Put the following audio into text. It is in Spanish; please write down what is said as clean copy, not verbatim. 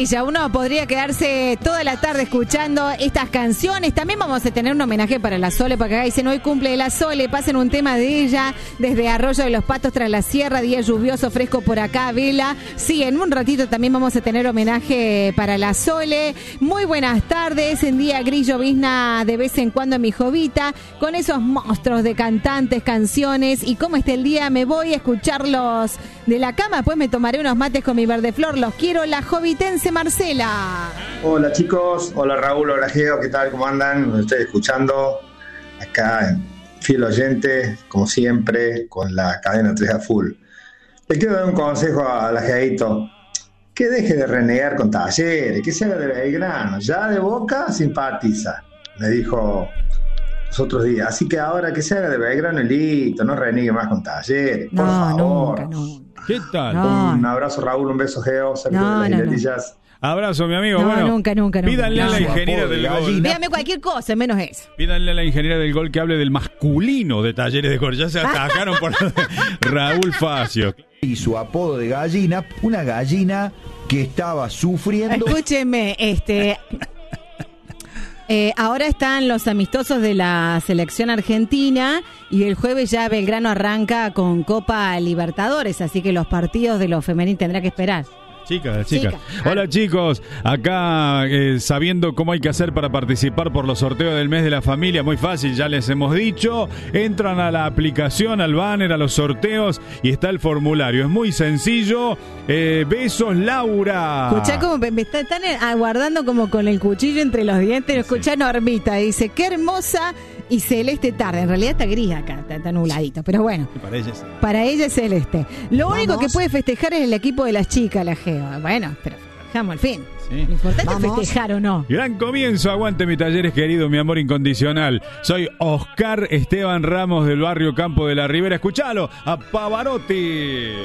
maravilla, uno podría quedarse toda la tarde escuchando estas canciones. También vamos a tener un homenaje para la Sole, porque acá dicen hoy cumple la Sole, pasen un tema de ella desde Arroyo de los Patos tras la Sierra, día lluvioso, fresco por acá, vela. Sí, en un ratito también vamos a tener homenaje para la Sole. Muy buenas tardes, en día gris llovizna de vez en cuando en mi Jovita, con esos monstruos de cantantes, canciones. Y cómo está el día, me voy a escucharlos de la cama, después me tomaré unos mates con mi verdeflor. Los quiero, la jovitense Marcela. Hola chicos, hola Raúl, hola Geo, ¿qué tal? ¿Cómo andan? Nos estoy escuchando acá en fiel oyente, como siempre, con la cadena 3 a full. Le quiero dar un consejo a la Geito, que deje de renegar con Talleres, que se haga de Belgrano, ya de Boca simpatiza, me dijo los otros días, así que ahora que se haga de Belgrano y listo, no renegue más con Talleres, por favor. Nunca. ¿Qué tal? No. Un abrazo Raúl, un beso Geo, saludos de las Isletillas. Abrazo, mi amigo. No, bueno, nunca. Pídanle a la No. ingeniera del gol. Dígame cualquier cosa, menos eso. Pídanle a la ingeniera del gol que hable del masculino de Talleres de Córdoba. Ya se atacaron por Raúl Facio. Y su apodo de gallina, una gallina que estaba sufriendo. Escúcheme, ahora están los amistosos de la selección argentina y el jueves ya Belgrano arranca con Copa Libertadores, así que los partidos de los femeninos tendrá que esperar. Chica. Hola chicos, acá sabiendo cómo hay que hacer para participar por los sorteos del mes de la familia, muy fácil, ya les hemos dicho, entran a la aplicación, al banner, a los sorteos y está el formulario, es muy sencillo. Besos Laura. Escuchá como me están aguardando como con el cuchillo entre los dientes, escuchá Normita, dice, qué hermosa y celeste tarde, en realidad está gris acá, está nubladito, pero bueno, para ella es celeste. Lo único que puede festejar es el equipo de las chicas, la Geo. Bueno, pero festejamos al fin. Sí. Lo importante es festejar o no. Gran comienzo, aguante mi Talleres querido, mi amor incondicional. Soy Oscar Esteban Ramos del barrio Campo de la Ribera. Escuchalo a Pavarotti.